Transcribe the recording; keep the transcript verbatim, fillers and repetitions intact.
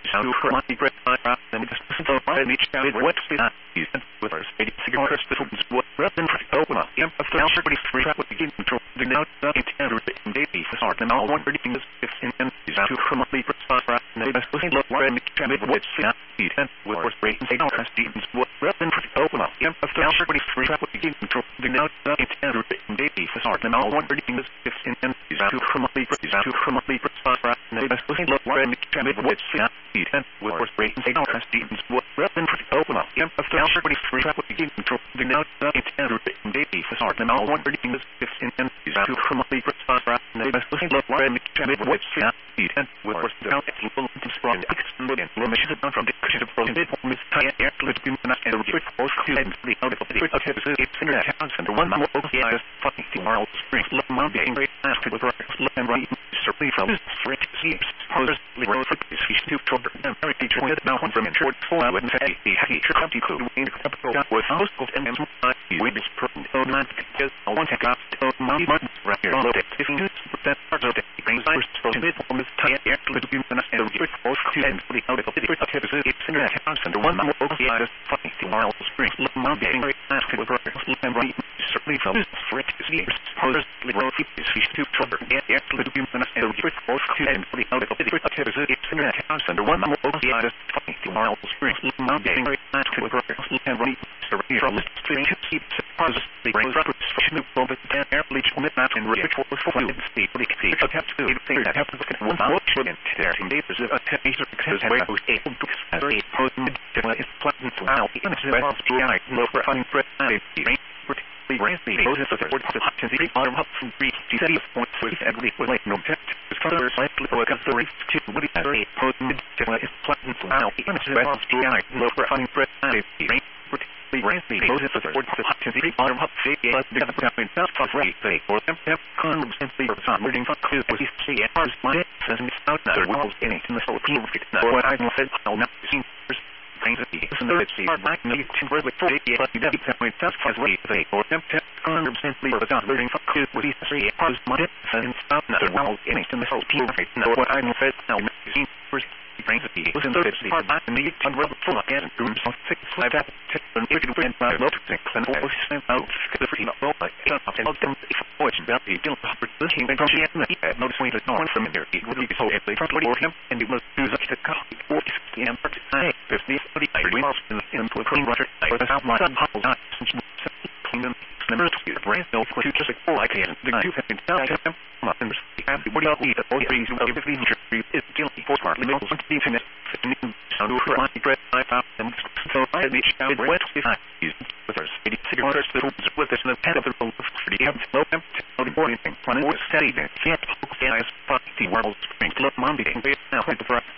sound for my breath, I rock them just so I meet out what the is with our steady cigar hospitals, what breath and open up, the emperor, the free trap with the game control, the now, the intended, and daily, the start, and all one reading is if in and is out to from a leaper, right, and they best look where I make trap with what's the speed, and with horse break, and say, no, Stevens, what breath and open up, the emperor, the free trap with the game control, the now, the intended, and daily, the start, and all one reading is if in and is out to from a leaper, is out to from a leaper, right, and they best look where I make trap with what's the speed, and with horse break, and say, no, Stevens, what breath and open up, the emperor, the free trap with the game control, the now, the intended, and daily, the start, and all one reading is if in and is out to from a leaper, right, and they best look where I make trap with what's the speed, and with horse down at little sprung extended and limitations down from the cushion of frozen mid form is high air to the and and the force to and the out of the okay this is it's in the town center one more okay I just fucking two miles spring look mount being great asked with records look and right certainly from this freak seems supposedly road for this fish to trouble and very teacher with now one from in short four I wouldn't say the happy trip to cool in the capital with house of and with this problem so not because I want to go to my right here look at fifteen percent part of the brings first frozen mid form is high air to the and and the force to and the out of the okay this is it's in the town center one more okay I just fucking two miles spring look mount being very fast with records look and right certainly from this freak seems supposedly road for this fish to trouble and air to the and and the force to and the out of the okay this is it's in the town center one more okay I just fucking two miles spring look mount being very fast with records look and right certainly from this stream to keep supposedly brings records fish move over the air bleach midnight and rich for for the speed the okay to the that happens at one more and there days is a teaser because way was able to very potent is pleasant to out in the best to I know for finding for a the range the Moses of the word to the bottom up from three to seven points with every was like no test is further slightly work as the race to what is very potent is pleasant to out in the best to I know for finding for a the range the Moses of the word to the bottom up say but the other time itself was right they or them have come simply for some reading for clue was see as far as my says it's out there was in it in the soul field what I said I'll not see things that the it's hard back need to really for it but you don't tell me that's as way they or them come simply for some reading for clue was see as my and stop another well in it in the soul field what I said I'll not see first brings the was in the hard back and need to rub full again rooms of six five that and if you went by look six and four sent out the free not well like don't tell them if voice about the deal for the king from the end that notice we the north from there it would be so if they try to him and it was use the coffee forty and I if the study I realized in the input from Roger I was out my son hobbled out since kingdom number two brand no for two just like four like the two have been down to them and the what you need the all things of the feature is guilty for partly no something in it sound for my bread I found them so I reached out wet if I used with her city cigarettes with us in the pen of the road for the have no empty no the morning thing when it was steady there yet okay I spot the world spring club Monday and now the